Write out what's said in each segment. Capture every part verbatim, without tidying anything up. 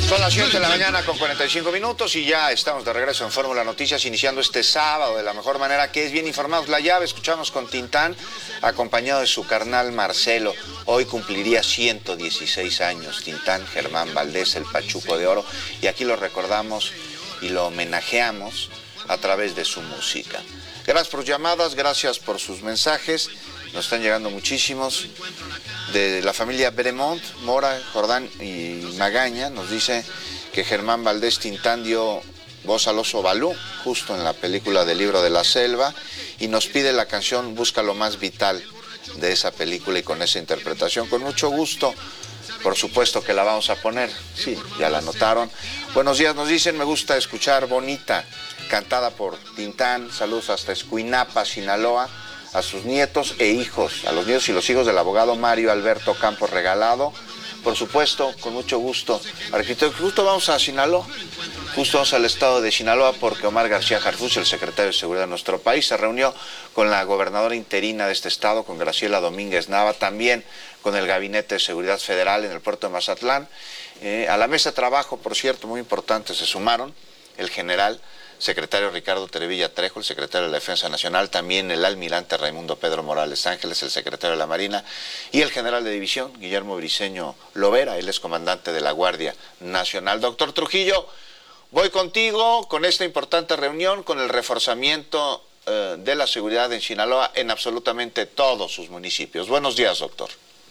Son las siete de la mañana con cuarenta y cinco minutos y ya estamos de regreso en Fórmula Noticias, iniciando este sábado de la mejor manera, que es bien informados. La llave, escuchamos con Tintán, acompañado de su carnal Marcelo. Hoy cumpliría ciento dieciséis años Tintán, Germán Valdés, el Pachuco de Oro, y aquí lo recordamos y lo homenajeamos a través de su música. Gracias por sus llamadas, gracias por sus mensajes, nos están llegando muchísimos. De la familia Bremont, Mora, Jordán y Magaña, nos dice que Germán Valdés Tintán dio voz al oso Balú, justo en la película del Libro de la Selva, y nos pide la canción Busca lo más vital de esa película y con esa interpretación. Con mucho gusto, por supuesto que la vamos a poner, sí, ya la notaron. Buenos días, nos dicen, me gusta escuchar Bonita, cantada por Tintán. Saludos hasta Escuinapa, Sinaloa, a sus nietos e hijos, a los nietos y los hijos del abogado Mario Alberto Campos Regalado. Por supuesto, con mucho gusto. Arquitecto, justo vamos a Sinaloa, justo vamos al estado de Sinaloa, porque Omar García Harfuch, el secretario de Seguridad de nuestro país, se reunió con la gobernadora interina de este estado, con Graciela Domínguez Nava, también con el Gabinete de Seguridad Federal en el puerto de Mazatlán. Eh, a la mesa de trabajo, por cierto, muy importante, se sumaron el general secretario Ricardo Terevilla Trejo, el secretario de la Defensa Nacional, también el almirante Raimundo Pedro Morales Ángeles, el secretario de la Marina, y el general de división, Guillermo Briceño Lovera, él es comandante de la Guardia Nacional. Doctor Trujillo, voy contigo con esta importante reunión, con el reforzamiento eh, de la seguridad en Sinaloa en absolutamente todos sus municipios. Buenos días, doctor.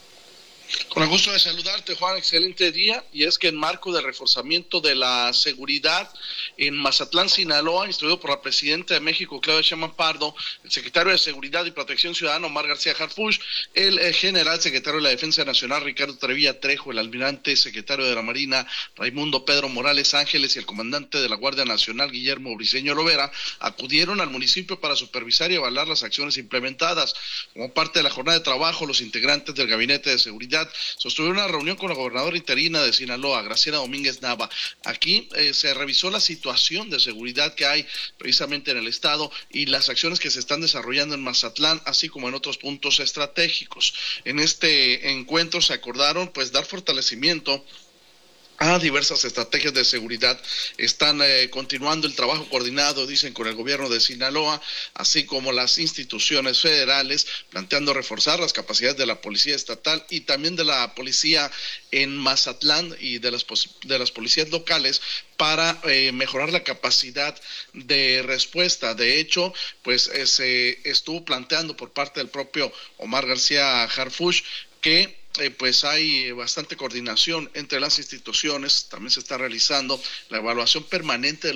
Con el gusto de saludarte, Juan, excelente día. Y es que en marco del reforzamiento de la seguridad en Mazatlán, Sinaloa, instruido por la presidenta de México, Claudia Sheinbaum Pardo, el secretario de Seguridad y Protección Ciudadana, Omar García Harfuch, el, el general secretario de la Defensa Nacional, Ricardo Terevilla Trejo, el almirante secretario de la Marina, Raimundo Pedro Morales Ángeles, y el comandante de la Guardia Nacional, Guillermo Briceño Lovera, acudieron al municipio para supervisar y evaluar las acciones implementadas. Como parte de la jornada de trabajo, los integrantes del Gabinete de Seguridad sostuvieron una reunión con la gobernadora interina de Sinaloa, Graciela Domínguez Nava. Aquí eh, se revisó la situación de seguridad que hay precisamente en el estado y las acciones que se están desarrollando en Mazatlán, así como en otros puntos estratégicos. En este encuentro se acordaron pues dar fortalecimiento a diversas estrategias de seguridad. Están eh, continuando el trabajo coordinado, dicen, con el gobierno de Sinaloa, así como las instituciones federales, planteando reforzar las capacidades de la policía estatal y también de la policía en Mazatlán y de las, de las policías locales para eh, mejorar la capacidad de respuesta. De hecho, pues eh, se estuvo planteando por parte del propio Omar García Harfuch que Eh, pues hay bastante coordinación entre las instituciones. También se está realizando la evaluación permanente de